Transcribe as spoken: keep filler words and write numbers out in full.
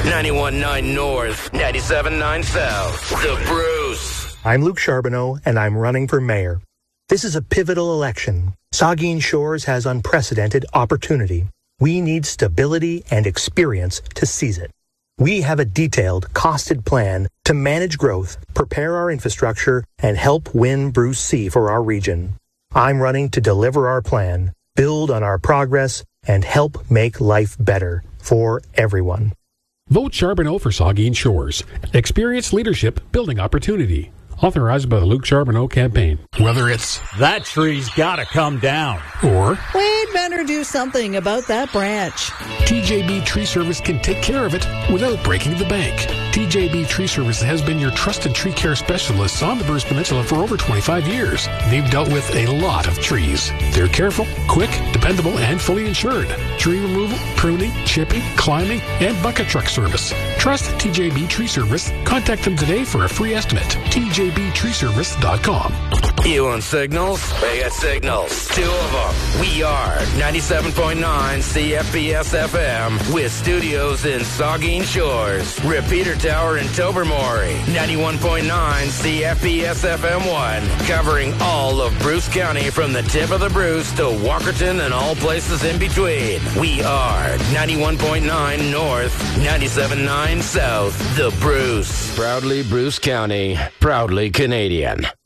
ninety-one point nine North, ninety-seven point nine South. The Bruce. I'm Luke Charbonneau, and I'm running for mayor. This is a pivotal election. Saugeen Shores has unprecedented opportunity. We need stability and experience to seize it. We have a detailed, costed plan to manage growth, prepare our infrastructure, and help win Bruce C for our region. I'm running to deliver our plan, build on our progress, and help make life better for everyone. Vote Charbonneau for Saugeen Shores. Experienced leadership building opportunity. Authorized by the Luke Charbonneau campaign. Whether it's that tree's gotta come down, or we'd better do something about that branch. T J B Tree Service can take care of it without breaking the bank. T J B Tree Service has been your trusted tree care specialists on the Bruce Peninsula for over twenty-five years. They've dealt with a lot of trees. They're careful, quick, dependable, and fully insured. Tree removal, pruning, chipping, climbing, and bucket truck service. Trust T J B Tree Service. Contact them today for a free estimate. T J B tree service dot com. You want signals? They got signals. Two of them. We are ninety-seven point nine C F P S F M with studios in Saugeen Shores, Repeater Tower in Tobermory. ninety-one point nine C F P S F M one, covering all of Bruce County from the tip of the Bruce to Walkerton and all places in between. We are ninety-one point nine North, ninety-seven point nine South. The Bruce. Proudly Bruce County. Proudly Canadian.